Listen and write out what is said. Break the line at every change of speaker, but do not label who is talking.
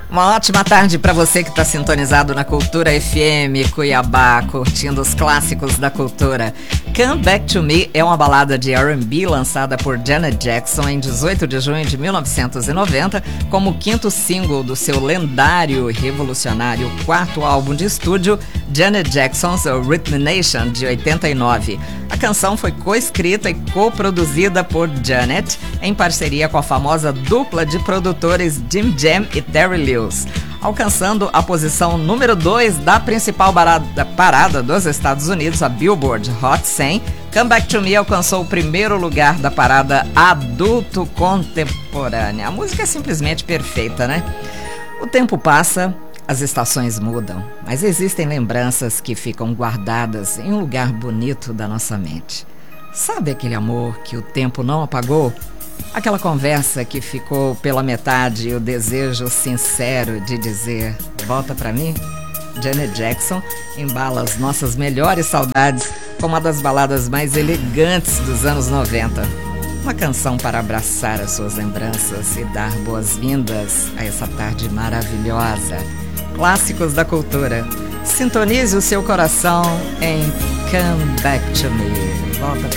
Uma ótima tarde para você que está sintonizado na Cultura FM Cuiabá, curtindo os clássicos da cultura. Come Back to Me é uma balada de R&B lançada por Janet Jackson em 18 de junho de 1990 como quinto single do seu lendário e revolucionário quarto álbum de estúdio, Janet Jackson's Rhythm Nation, de 89. A canção foi coescrita e coproduzida por Janet em parceria com a famosa dupla de produtores Jim Jam e Terry Lewis, alcançando a posição número 2 da principal parada dos Estados Unidos, a Billboard Hot 100. Come Back to Me alcançou o primeiro lugar da parada adulto contemporânea. A música é simplesmente perfeita, né? O tempo passa, as estações mudam, mas existem lembranças que ficam guardadas em um lugar bonito da nossa mente. Sabe aquele amor que o tempo não apagou? Aquela conversa que ficou pela metade e o desejo sincero de dizer, volta pra mim? Janet Jackson embala as nossas melhores saudades com uma das baladas mais elegantes dos anos 90. Uma canção para abraçar as suas lembranças e dar boas-vindas a essa tarde maravilhosa. Clássicos da cultura. Sintonize o seu coração em Come Back to Me. Volta